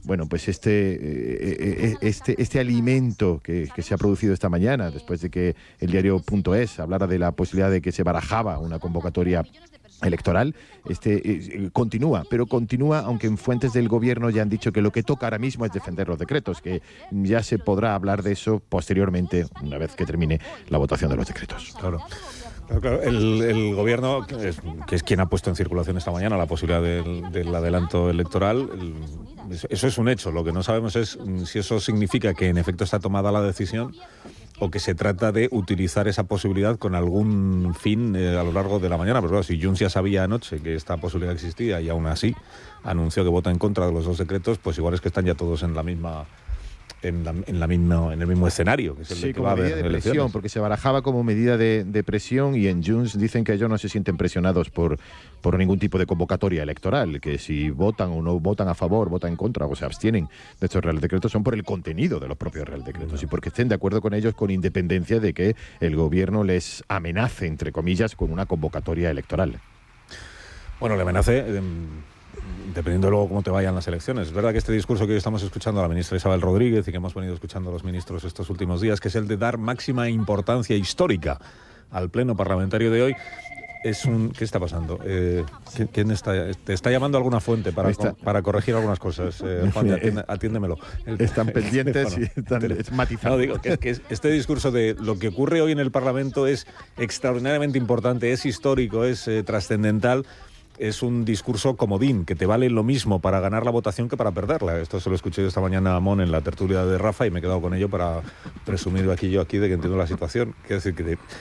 bueno, pues este alimento que se ha producido esta mañana, después de que el diario.es hablara de la posibilidad de que se barajaba una convocatoria electoral, continúa, pero continúa aunque en fuentes del gobierno ya han dicho que lo que toca ahora mismo es defender los decretos, que ya se podrá hablar de eso posteriormente, una vez que termine la votación de los decretos. Claro. Claro, el gobierno, que es quien ha puesto en circulación esta mañana la posibilidad del adelanto electoral, eso es un hecho. Lo que no sabemos es si eso significa que en efecto está tomada la decisión o que se trata de utilizar esa posibilidad con algún fin a lo largo de la mañana. Pero claro, si Junts ya sabía anoche que esta posibilidad existía y aún así anunció que vota en contra de los dos decretos, pues igual es que están ya todos en la misma... en el mismo escenario, que es el de que va a haber medida de elecciones. presión, porque se barajaba como medida de presión, y en Junts dicen que ellos no se sienten presionados por ningún tipo de convocatoria electoral, que si votan o no votan a favor, votan en contra o se abstienen de estos Real Decretos son por el contenido de los propios Real Decretos y porque estén de acuerdo con ellos, con independencia de que el gobierno les amenace, entre comillas, con una convocatoria electoral. Bueno, le amenace... dependiendo luego cómo te vayan las elecciones. Es verdad que este discurso que hoy estamos escuchando a la ministra Isabel Rodríguez y que hemos venido escuchando a los ministros estos últimos días, que es el de dar máxima importancia histórica al pleno parlamentario de hoy, es un... ¿Qué está pasando? ¿Quién está? ¿Te está llamando alguna fuente para corregir algunas cosas? Juan, atiéndemelo. Están pendientes y están matizando. No, digo que este discurso de lo que ocurre hoy en el Parlamento es extraordinariamente importante, es histórico, es trascendental. Es un discurso comodín, que te vale lo mismo para ganar la votación que para perderla. Esto se lo escuché yo esta mañana a Mon en la tertulia de Rafa y me he quedado con ello para presumir yo aquí de que entiendo la situación. Quiero decir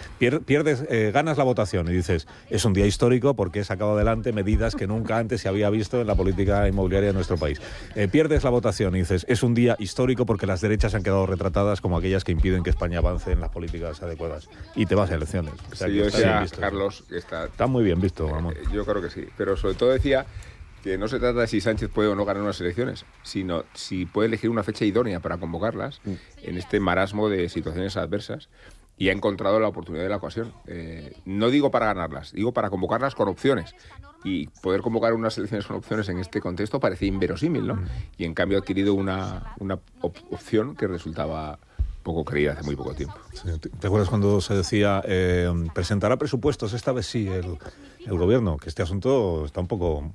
que ganas la votación y dices, es un día histórico porque he sacado adelante medidas que nunca antes se había visto en la política inmobiliaria de nuestro país. Pierdes la votación y dices, es un día histórico porque las derechas han quedado retratadas como aquellas que impiden que España avance en las políticas adecuadas. Y te vas a elecciones. O sea, sí, yo decía, Carlos, que está muy bien visto, Ramón. Yo creo que sí. Pero sobre todo decía que no se trata de si Sánchez puede o no ganar unas elecciones, sino si puede elegir una fecha idónea para convocarlas en este marasmo de situaciones adversas, y ha encontrado la oportunidad de la ocasión. No digo para ganarlas, digo para convocarlas con opciones. Y poder convocar unas elecciones con opciones en este contexto parecía inverosímil, ¿no? Y en cambio ha adquirido una opción que resultaba poco creída hace muy poco tiempo. Sí, ¿te acuerdas cuando se decía presentará presupuestos esta vez sí el gobierno? Que este asunto está un poco,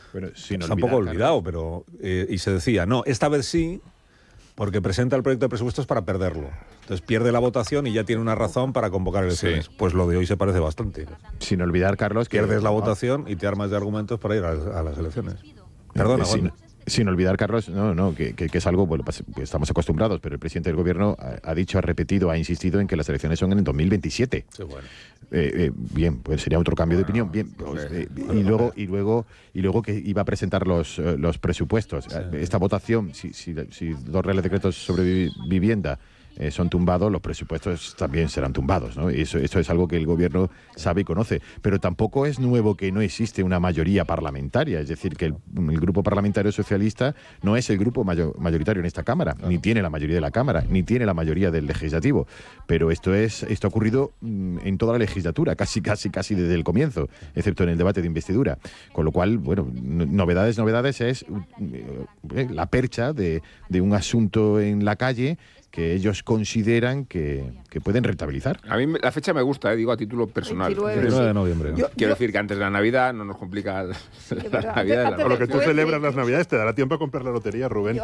olvidado, pero y se decía, no, esta vez sí, porque presenta el proyecto de presupuestos para perderlo. Entonces pierde la votación y ya tiene una razón para convocar elecciones. Sí. Pues lo de hoy se parece bastante. Sin olvidar, Carlos, que pierdes la votación y te armas de argumentos para ir a las elecciones. Perdona, Sin olvidar, Carlos, que es algo, bueno, pues, estamos acostumbrados, pero el presidente del gobierno ha dicho, ha repetido, ha insistido en que las elecciones son en el 2027. Sí, bueno. Bien, pues sería otro cambio de opinión. Bien, pues, y luego que iba a presentar los presupuestos. Sí. Esta votación, si dos Reales Decretos sobre vivienda son tumbados, los presupuestos también serán tumbados, ¿no? Eso es algo que el gobierno sabe y conoce. Pero tampoco es nuevo que no existe una mayoría parlamentaria. Es decir, que el grupo parlamentario socialista no es el grupo mayoritario en esta Cámara, claro. Ni tiene la mayoría de la Cámara, ni tiene la mayoría del Legislativo. Pero esto ha ocurrido en toda la legislatura, casi desde el comienzo, excepto en el debate de investidura. Con lo cual, bueno, novedades es la percha de un asunto en la calle que ellos consideran que pueden rentabilizar. A mí la fecha me gusta, digo a título personal. 29 de noviembre. Quiero decir que antes de la Navidad no nos complica la Navidad. Con lo que tú celebras las Navidades te dará tiempo a comprar la lotería, Rubén.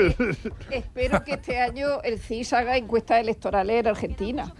Espero que este año el CIS haga encuestas electorales en Argentina.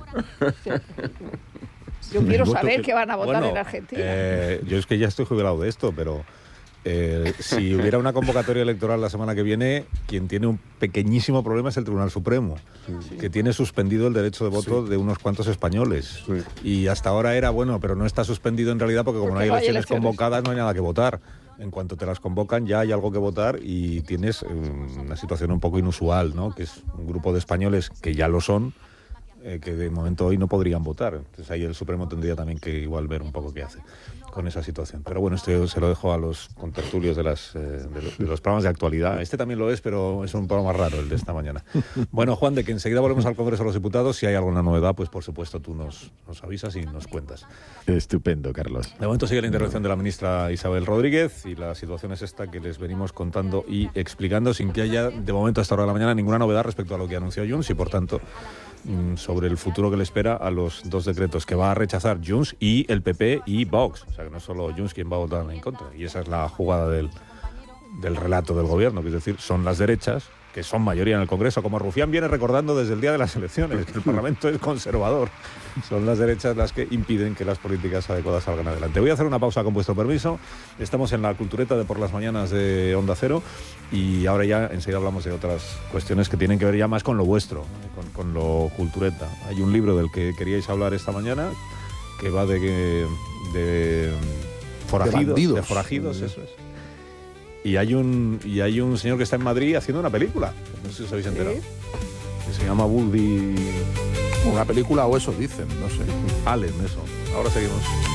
Yo quiero saber qué van a votar en Argentina. Yo es que ya estoy jubilado de esto, pero... si hubiera una convocatoria electoral la semana que viene, quien tiene un pequeñísimo problema es el Tribunal Supremo, que tiene suspendido el derecho de voto de unos cuantos españoles. Y hasta ahora era bueno, pero no está suspendido en realidad porque como no hay elecciones convocadas no hay nada que votar. En cuanto te las convocan ya hay algo que votar y tienes una situación un poco inusual, ¿no? Que es un grupo de españoles que ya lo son, que de momento hoy no podrían votar. Entonces ahí el Supremo tendría también que igual ver un poco qué hace con esa situación. Pero bueno, esto se lo dejo a los contertulios de los programas de actualidad. Este también lo es, pero es un programa raro el de esta mañana. Bueno, Juan, de que enseguida volvemos al Congreso de los Diputados. Si hay alguna novedad, pues por supuesto tú nos avisas y nos cuentas. Estupendo, Carlos. De momento sigue la intervención de la ministra Isabel Rodríguez y la situación es esta que les venimos contando y explicando sin que haya, de momento a esta hora de la mañana, ninguna novedad respecto a lo que anunció Junts y, por tanto, sobre el futuro que le espera a los dos decretos que va a rechazar Junts y el PP y Vox. O sea, que no es solo Junts quien va a votar en contra. Y esa es la jugada del relato del gobierno, que es decir, son las derechas, que son mayoría en el Congreso, como Rufián viene recordando desde el día de las elecciones, que el Parlamento es conservador. Son las derechas las que impiden que las políticas adecuadas salgan adelante. Voy a hacer una pausa con vuestro permiso. Estamos en la cultureta de por las mañanas de Onda Cero y ahora ya enseguida hablamos de otras cuestiones que tienen que ver ya más con lo vuestro, con lo cultureta. Hay un libro del que queríais hablar esta mañana que va de forajidos, de forajidos, eso es. Y hay un señor que está en Madrid haciendo una película, no sé si os habéis enterado, que se llama Woody... Una película o eso dicen, no sé. Allen, eso. Ahora seguimos.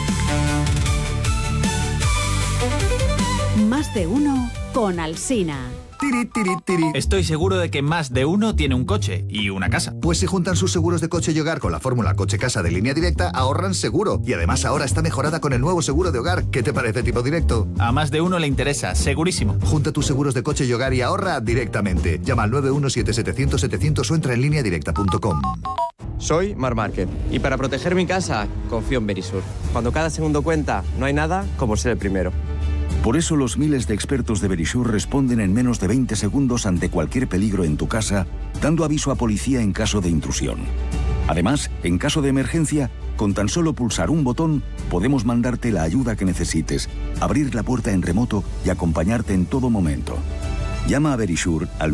Más de uno con Alsina. Tiri, tiri, tiri. Estoy seguro de que más de uno tiene un coche y una casa. Pues si juntan sus seguros de coche y hogar con la fórmula coche-casa de Línea Directa, ahorran seguro. Y además ahora está mejorada con el nuevo seguro de hogar. ¿Qué te parece, Tipo Directo? A más de uno le interesa, segurísimo. Junta tus seguros de coche y hogar y ahorra directamente. Llama al 917-700-700 o entra en lineadirecta.com. Soy Mar Márquez y para proteger mi casa confío en Verisur. Cuando cada segundo cuenta, no hay nada como ser el primero. Por eso los miles de expertos de Verisur responden en menos de 20 segundos ante cualquier peligro en tu casa, dando aviso a policía en caso de intrusión. Además, en caso de emergencia, con tan solo pulsar un botón, podemos mandarte la ayuda que necesites, abrir la puerta en remoto y acompañarte en todo momento. Llama a Verisur al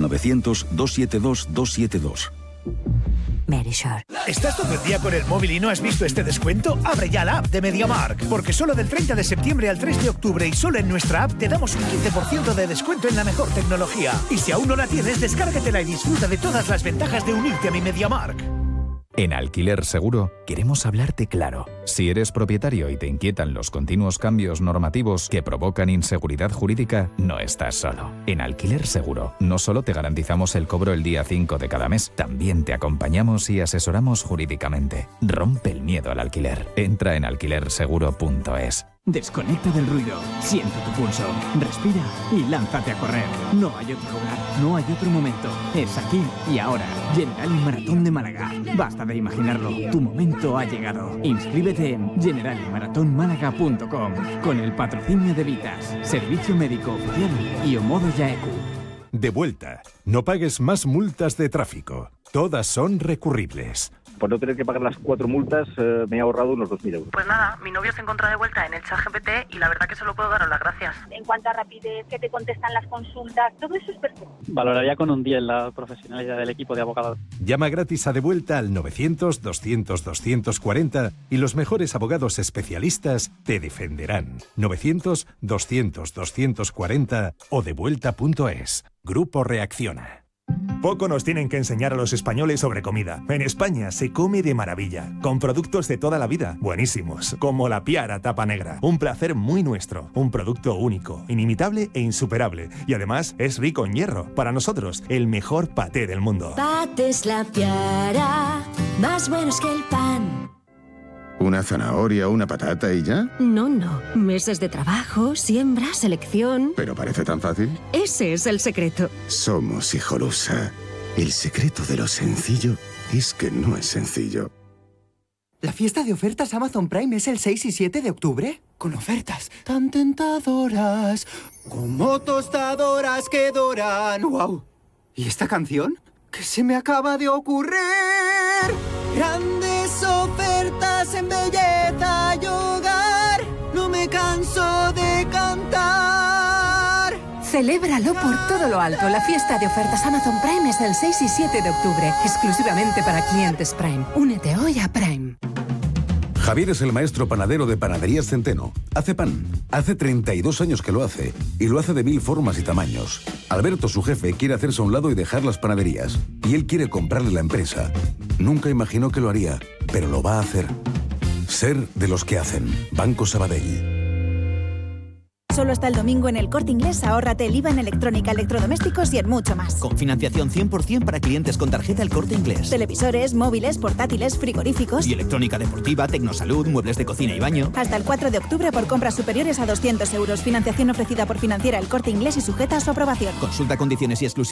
900-272-272. Verisur. ¿Estás todo el día con el móvil y no has visto este descuento? Abre ya la app de MediaMarkt, porque solo del 30 de septiembre al 3 de octubre y solo en nuestra app te damos un 15% de descuento en la mejor tecnología. Y si aún no la tienes, descárgatela y disfruta de todas las ventajas de unirte a mi MediaMarkt. En Alquiler Seguro queremos hablarte claro. Si eres propietario y te inquietan los continuos cambios normativos que provocan inseguridad jurídica, no estás solo. En Alquiler Seguro no solo te garantizamos el cobro el día 5 de cada mes, también te acompañamos y asesoramos jurídicamente. Rompe el miedo al alquiler. Entra en alquilerseguro.es. Desconecta del ruido, siente tu pulso, respira y lánzate a correr. No hay otro lugar, no hay otro momento. Es aquí y ahora. General Maratón de Málaga. Basta de imaginarlo, tu momento ha llegado. Inscríbete en generalmaratonmálaga.com con el patrocinio de Vitas, Servicio Médico Oficial y Omodo Yaeku. De vuelta, no pagues más multas de tráfico. Todas son recurribles. Por no tener que pagar las 4 multas, me he ahorrado unos 2.000 euros. Pues nada, mi novio se encontró de vuelta en el ChatGPT y la verdad que solo puedo daros las gracias. En cuanto a rapidez, que te contestan las consultas, todo eso es perfecto. Valoraría con un 10 la profesionalidad del equipo de abogados. Llama gratis a De Vuelta al 900-200-240 y los mejores abogados especialistas te defenderán. 900-200-240 o devuelta.es. Grupo Reacciona. Poco nos tienen que enseñar a los españoles sobre comida. En España se come de maravilla, con productos de toda la vida, buenísimos, como la Piara Tapa Negra. Un placer muy nuestro, un producto único, inimitable e insuperable. Y además es rico en hierro. Para nosotros, el mejor paté del mundo. Patés La Piara, más buenos que el pan. ¿Una zanahoria o una patata y ya? No, meses de trabajo, siembra, selección... ¿Pero parece tan fácil? Ese es el secreto. Somos Hijolusa. El secreto de lo sencillo es que no es sencillo. ¿La fiesta de ofertas Amazon Prime es el 6 y 7 de octubre? Con ofertas tan tentadoras, como tostadoras que doran. ¡Wow! ¿Y esta canción? ¿Qué se me acaba de ocurrir? Grandes ofertas en belleza y hogar, no me canso de cantar. Celébralo por todo lo alto. La fiesta de ofertas Amazon Prime es el 6 y 7 de octubre, exclusivamente para clientes Prime. Únete hoy a Prime. Javier es el maestro panadero de Panaderías Centeno. Hace pan. Hace 32 años que lo hace. Y lo hace de 1000 formas y tamaños. Alberto, su jefe, quiere hacerse a un lado y dejar las panaderías. Y él quiere comprarle la empresa. Nunca imaginó que lo haría, pero lo va a hacer. Ser de los que hacen. Banco Sabadell. Solo hasta el domingo en El Corte Inglés ahórrate el IVA en electrónica, electrodomésticos y en mucho más. Con financiación 100% para clientes con tarjeta El Corte Inglés. Televisores, móviles, portátiles, frigoríficos. Y electrónica deportiva, tecnosalud, muebles de cocina y baño. Hasta el 4 de octubre por compras superiores a 200 euros. Financiación ofrecida por Financiera El Corte Inglés y sujeta a su aprobación. Consulta condiciones y exclusiones